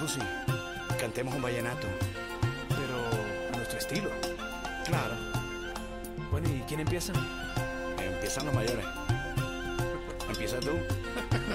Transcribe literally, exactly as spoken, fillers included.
jacuzzi. Cantemos un vallenato. Pero a nuestro estilo. Claro. Bueno, ¿y quién empieza? Empiezan los mayores. Empieza tú.